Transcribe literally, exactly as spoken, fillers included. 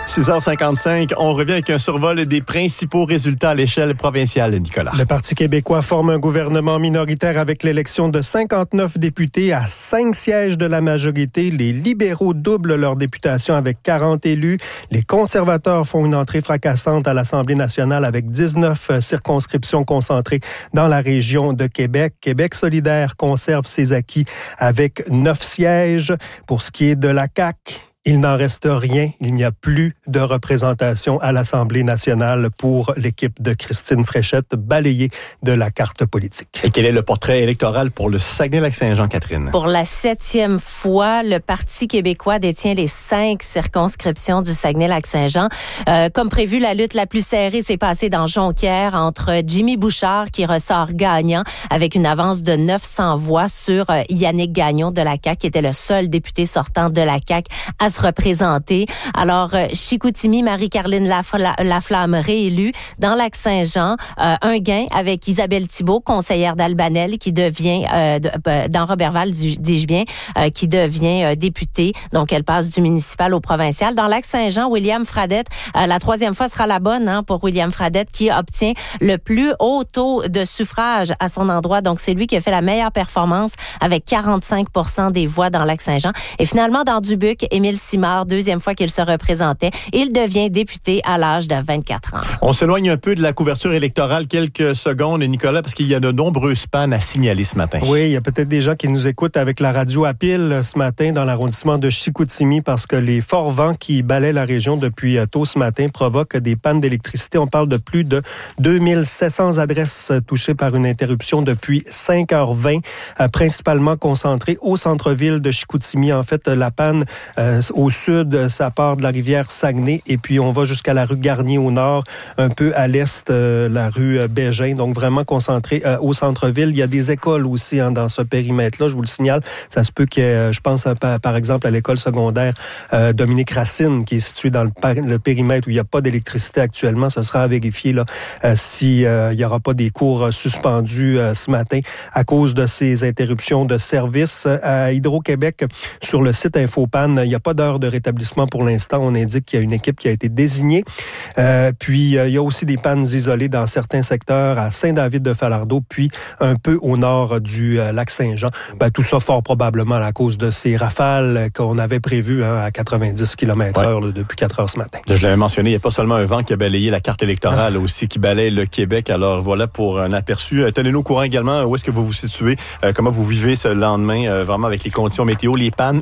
six heures cinquante-cinq, on revient avec un survol des principaux résultats à l'échelle provinciale, Nicolas. Le Parti québécois forme un gouvernement minoritaire avec l'élection de cinquante-neuf députés à cinq sièges de la majorité. Les libéraux doublent leur députation avec quarante élus. Les conservateurs font une entrée fracassante à l'Assemblée nationale avec dix-neuf circonscriptions concentrées dans la région de Québec. Québec solidaire conserve ses acquis avec neuf sièges. Pour ce qui est de la C A Q, il n'en reste rien. Il n'y a plus de représentation à l'Assemblée nationale pour l'équipe de Christine Fréchette, balayée de la carte politique. Et quel est le portrait électoral pour le Saguenay-Lac-Saint-Jean, Catherine? Pour la septième fois, le Parti québécois détient les cinq circonscriptions du Saguenay-Lac-Saint-Jean. Euh, comme prévu, la lutte la plus serrée s'est passée dans Jonquière entre Jimmy Bouchard, qui ressort gagnant avec une avance de neuf cents voix sur euh, Yannick Gagnon de la C A Q, qui était le seul député sortant de la C A Q à se représenter. Alors, euh, Chicoutimi, Marie-Caroline Lafla- Laflamme réélue. Dans Lac-Saint-Jean, euh, un gain avec Isabelle Thibault, conseillère d'Albanel, qui devient, euh, de, euh, dans Roberval, dis-je bien, euh, qui devient euh, députée. Donc, elle passe du municipal au provincial. Dans Lac-Saint-Jean, William Fradette, euh, la troisième fois sera la bonne hein, pour William Fradette, qui obtient le plus haut taux de suffrage à son endroit. Donc, c'est lui qui a fait la meilleure performance avec quarante-cinq pour cent des voix dans Lac-Saint-Jean. Et finalement, dans Dubuque, Émile Simard, deuxième fois qu'il se représentait, il devient député à l'âge de vingt-quatre ans. On s'éloigne un peu de la couverture électorale quelques secondes, Nicolas, parce qu'il y a de nombreuses pannes à signaler ce matin. Oui, il y a peut-être des gens qui nous écoutent avec la radio à pile ce matin dans l'arrondissement de Chicoutimi parce que les forts vents qui balaient la région depuis tôt ce matin provoquent des pannes d'électricité. On parle de plus de deux mille sept cents adresses touchées par une interruption depuis cinq heures vingt, euh, principalement concentrées au centre-ville de Chicoutimi. En fait, la panne euh, au sud, ça part de la rivière Saguenay et puis on va jusqu'à la rue Garnier au nord, un peu à l'est, euh, la rue Bégin, donc vraiment concentré euh, au centre-ville. Il y a des écoles aussi hein, dans ce périmètre-là, je vous le signale. Ça se peut qu'il y ait, je pense à, par exemple à l'école secondaire euh, Dominique Racine qui est située dans le, le périmètre où il n'y a pas d'électricité actuellement. Ce sera à vérifier là, euh, si euh, il n'y aura pas des cours suspendus euh, ce matin à cause de ces interruptions de service. À Hydro-Québec, sur le site Infopan, il n'y a pas d'heure de rétablissement pour l'instant. On indique qu'il y a une équipe qui a été désignée. Euh, puis, euh, il y a aussi des pannes isolées dans certains secteurs à Saint-David-de-Falardeau, puis un peu au nord du euh, lac Saint-Jean. Ben, tout ça fort probablement à cause de ces rafales qu'on avait prévues hein, à quatre-vingt-dix kilomètres heure ouais. depuis quatre heures ce matin. Je l'avais mentionné, il n'y a pas seulement un vent qui a balayé la carte électorale, ah. aussi qui balaye le Québec. Alors voilà pour un aperçu. Tenez-nous au courant également où est-ce que vous vous situez, euh, comment vous vivez ce lendemain, euh, vraiment avec les conditions météo, les pannes